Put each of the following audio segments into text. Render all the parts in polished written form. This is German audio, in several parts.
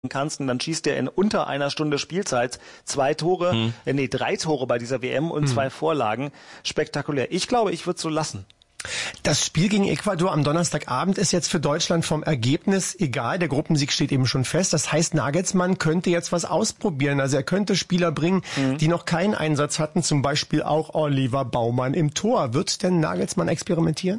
kannst und dann schießt er in unter einer Stunde Spielzeit 3 Tore bei dieser WM und 2 Vorlagen. Spektakulär. Ich glaube, ich würde es so lassen. Das Spiel gegen Ecuador am Donnerstagabend ist jetzt für Deutschland vom Ergebnis egal. Der Gruppensieg steht eben schon fest. Das heißt, Nagelsmann könnte jetzt was ausprobieren. Also er könnte Spieler bringen, die noch keinen Einsatz hatten. Zum Beispiel auch Oliver Baumann im Tor. Wird denn Nagelsmann experimentieren?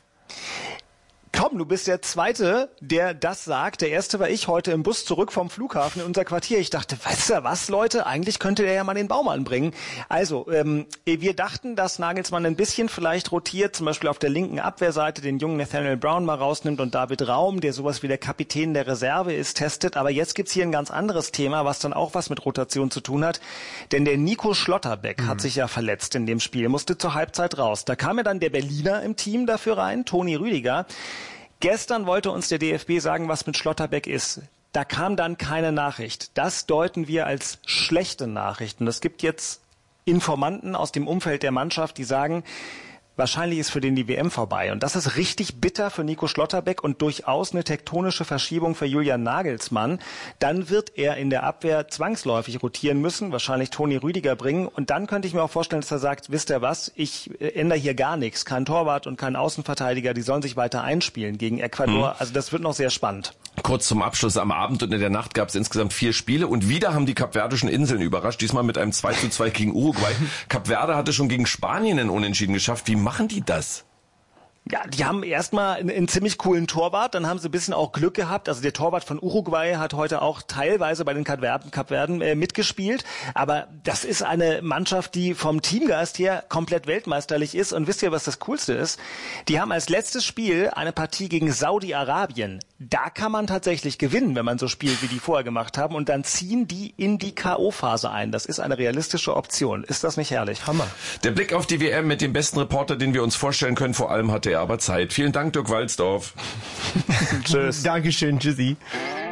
Komm, du bist der Zweite, der das sagt. Der Erste war ich heute im Bus zurück vom Flughafen in unser Quartier. Ich dachte, weißt du was, Leute, eigentlich könnte der ja mal den Baumann bringen. Also, wir dachten, dass Nagelsmann ein bisschen vielleicht rotiert, zum Beispiel auf der linken Abwehrseite den jungen Nathaniel Brown mal rausnimmt und David Raum, der sowas wie der Kapitän der Reserve ist, testet. Aber jetzt gibt's hier ein ganz anderes Thema, was dann auch was mit Rotation zu tun hat. Denn der Nico Schlotterbeck hat sich ja verletzt in dem Spiel, musste zur Halbzeit raus. Da kam ja dann der Berliner im Team dafür rein, Toni Rüdiger. Gestern wollte uns der DFB sagen, was mit Schlotterbeck ist. Da kam dann keine Nachricht. Das deuten wir als schlechte Nachrichten. Es gibt jetzt Informanten aus dem Umfeld der Mannschaft, die sagen, wahrscheinlich ist für den die WM vorbei. Und das ist richtig bitter für Nico Schlotterbeck und durchaus eine tektonische Verschiebung für Julian Nagelsmann. Dann wird er in der Abwehr zwangsläufig rotieren müssen, wahrscheinlich Toni Rüdiger bringen. Und dann könnte ich mir auch vorstellen, dass er sagt, wisst ihr was, ich ändere hier gar nichts. Kein Torwart und kein Außenverteidiger, die sollen sich weiter einspielen gegen Ecuador. Also das wird noch sehr spannend. Kurz zum Abschluss, am Abend und in der Nacht gab es insgesamt 4 Spiele und wieder haben die Kapverdischen Inseln überrascht, diesmal mit einem 2:2 gegen Uruguay. Kapverde hatte schon gegen Spanien einen Unentschieden geschafft. Wie machen die das? Ja, die haben erstmal einen ziemlich coolen Torwart, dann haben sie ein bisschen auch Glück gehabt. Also der Torwart von Uruguay hat heute auch teilweise bei den Kapverden mitgespielt. Aber das ist eine Mannschaft, die vom Teamgeist her komplett weltmeisterlich ist. Und wisst ihr, was das Coolste ist? Die haben als letztes Spiel eine Partie gegen Saudi-Arabien. Da kann man tatsächlich gewinnen, wenn man so spielt, wie die vorher gemacht haben. Und dann ziehen die in die K.O.-Phase ein. Das ist eine realistische Option. Ist das nicht herrlich? Hammer. Der Blick auf die WM mit dem besten Reporter, den wir uns vorstellen können. Vor allem hatte er aber Zeit. Vielen Dank, Dirk Walzdorf. Tschüss. Dankeschön, tschüssi.